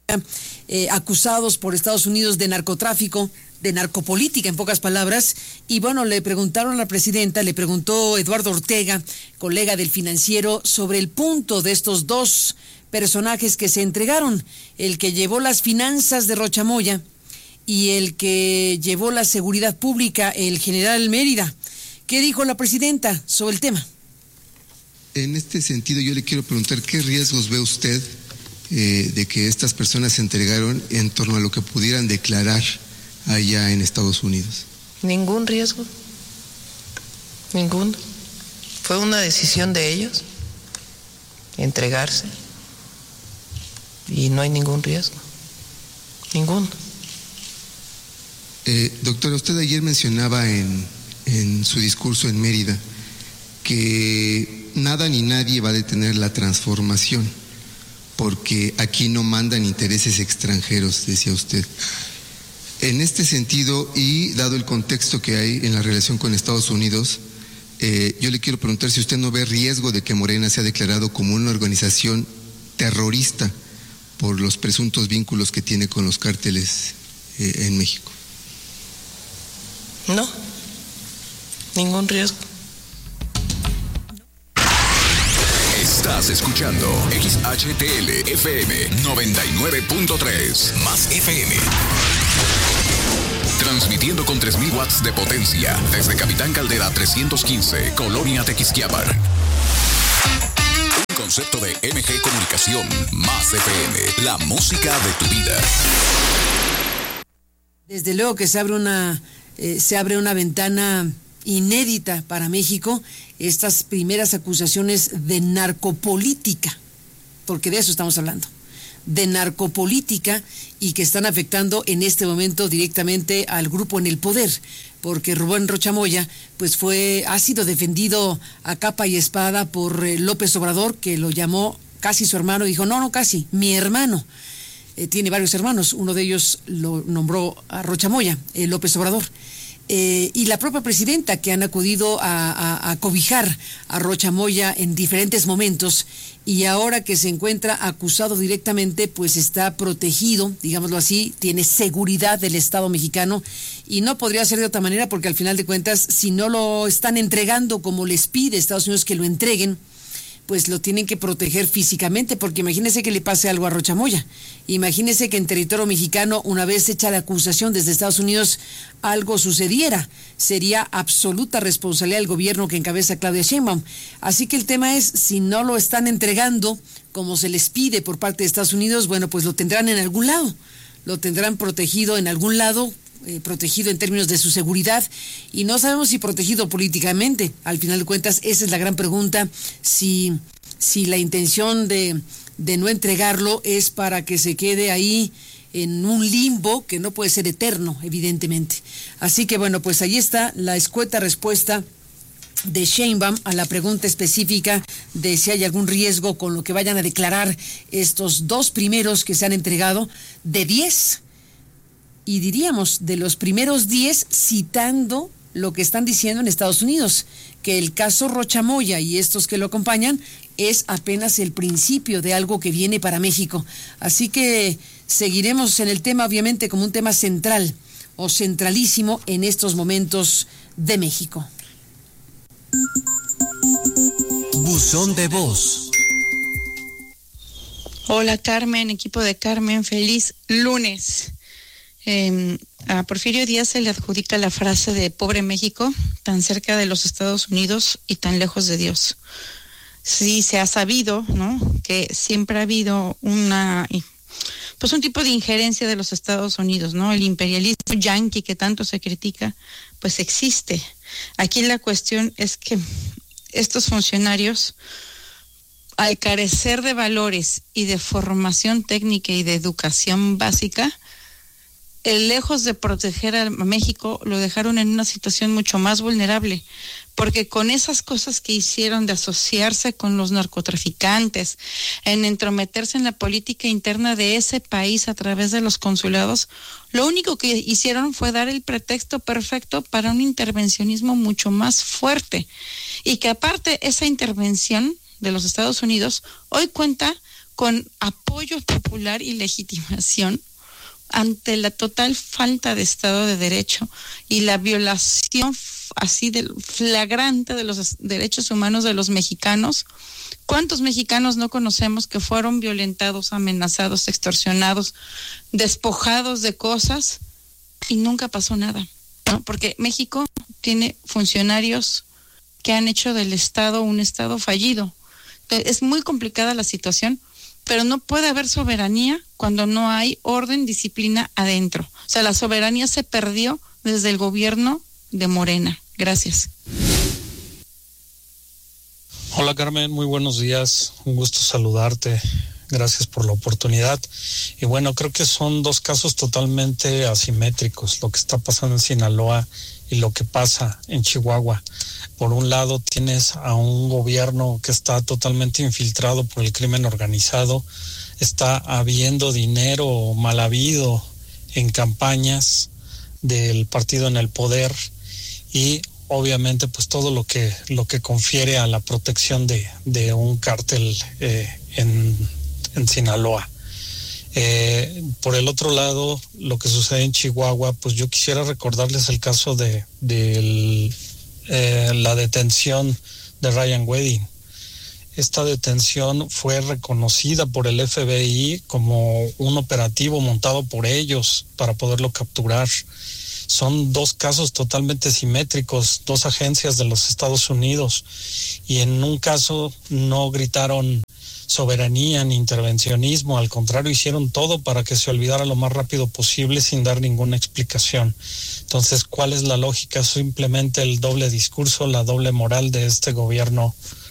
acusados por Estados Unidos de narcotráfico, de narcopolítica, en pocas palabras. Y bueno, le preguntaron a la presidenta, le preguntó Eduardo Ortega, colega del Financiero, sobre el punto de estos dos personajes que se entregaron, el que llevó las finanzas de Rocha Moya y el que llevó la seguridad pública, el general Mérida. ¿Qué dijo la presidenta sobre el tema? En este sentido, yo le quiero preguntar, ¿qué riesgos ve usted de que estas personas se entregaron en torno a lo que pudieran declarar allá en Estados Unidos? Ningún riesgo, ninguno. Fue una decisión de ellos entregarse y no hay ningún riesgo, ninguno. Doctora, usted ayer mencionaba en su discurso en Mérida que nada ni nadie va a detener la transformación porque aquí no mandan intereses extranjeros, decía usted. En este sentido, y dado el contexto que hay en la relación con Estados Unidos, yo le quiero preguntar si usted no ve riesgo de que Morena sea declarado como una organización terrorista por los presuntos vínculos que tiene con los cárteles en México. No, ningún riesgo. Estás escuchando XHTL FM 99.3 más FM. Transmitiendo con 3,000 watts de potencia desde Capitán Caldera 315, Colonia Tequisquiapan. Un concepto de MG Comunicación más FM, la música de tu vida. Desde luego que se abre una ventana inédita para México, estas primeras acusaciones de narcopolítica, porque de eso estamos hablando, de narcopolítica, y que están afectando en este momento directamente al grupo en el poder, porque Rubén Rocha Moya pues ha sido defendido a capa y espada por López Obrador, que lo llamó casi su hermano, dijo no casi, mi hermano. Tiene varios hermanos, uno de ellos lo nombró a Rocha Moya, López Obrador. Y la propia presidenta, que han acudido a cobijar a Rocha Moya en diferentes momentos, y ahora que se encuentra acusado directamente, pues está protegido, digámoslo así, tiene seguridad del Estado mexicano, y no podría ser de otra manera, porque al final de cuentas, si no lo están entregando como les pide Estados Unidos que lo entreguen, pues lo tienen que proteger físicamente, porque imagínese que le pase algo a Rocha Moya. Imagínese que en territorio mexicano, una vez hecha la acusación desde Estados Unidos, algo sucediera. Sería absoluta responsabilidad del gobierno que encabeza Claudia Sheinbaum. Así que el tema es, si no lo están entregando como se les pide por parte de Estados Unidos, bueno, pues lo tendrán en algún lado. Lo tendrán protegido en algún lado, protegido en términos de su seguridad, y no sabemos si protegido políticamente. Al final de cuentas, esa es la gran pregunta, si la intención de no entregarlo es para que se quede ahí en un limbo que no puede ser eterno, evidentemente. Así que bueno, pues ahí está la escueta respuesta de Sheinbaum a la pregunta específica de si hay algún riesgo con lo que vayan a declarar estos dos primeros que se han entregado, de 10, y diríamos de los primeros 10, citando lo que están diciendo en Estados Unidos, que el caso Rocha Moya y estos que lo acompañan es apenas el principio de algo que viene para México. Así que seguiremos en el tema, obviamente, como un tema central o centralísimo en estos momentos de México. Buzón de voz. Hola Carmen, equipo de Carmen, feliz lunes. A Porfirio Díaz se le adjudica la frase de pobre México, tan cerca de los Estados Unidos y tan lejos de Dios. Sí, se ha sabido, ¿no?, que siempre ha habido un tipo de injerencia de los Estados Unidos, ¿no? El imperialismo yanqui que tanto se critica, pues existe. Aquí la cuestión es que estos funcionarios, al carecer de valores y de formación técnica y de educación básica, lejos de proteger a México, lo dejaron en una situación mucho más vulnerable, porque con esas cosas que hicieron de asociarse con los narcotraficantes, en entrometerse en la política interna de ese país a través de los consulados, lo único que hicieron fue dar el pretexto perfecto para un intervencionismo mucho más fuerte, y que aparte esa intervención de los Estados Unidos hoy cuenta con apoyo popular y legitimación ante la total falta de Estado de Derecho y la violación así flagrante de los derechos humanos de los mexicanos. ¿Cuántos mexicanos no conocemos que fueron violentados, amenazados, extorsionados, despojados de cosas y nunca pasó nada? ¿No? Porque México tiene funcionarios que han hecho del Estado un Estado fallido. Entonces, es muy complicada la situación, pero no puede haber soberanía cuando no hay orden, disciplina adentro. O sea, la soberanía se perdió desde el gobierno de Morena. Gracias. Hola Carmen, muy buenos días, un gusto saludarte, gracias por la oportunidad. Y bueno, creo que son dos casos totalmente asimétricos, lo que está pasando en Sinaloa y lo que pasa en Chihuahua. Por un lado tienes a un gobierno que está totalmente infiltrado por el crimen organizado, está habiendo dinero mal habido en campañas del partido en el poder y obviamente pues todo lo que confiere a la protección de un cártel en Sinaloa. Por el otro lado, lo que sucede en Chihuahua, pues yo quisiera recordarles el caso de la detención de Ryan Wedding. Esta detención fue reconocida por el FBI como un operativo montado por ellos para poderlo capturar. Son dos casos totalmente simétricos, dos agencias de los Estados Unidos, y en un caso no gritaron soberanía ni intervencionismo, al contrario, hicieron todo para que se olvidara lo más rápido posible sin dar ninguna explicación. Entonces, ¿cuál es la lógica? Simplemente el doble discurso, la doble moral de este gobierno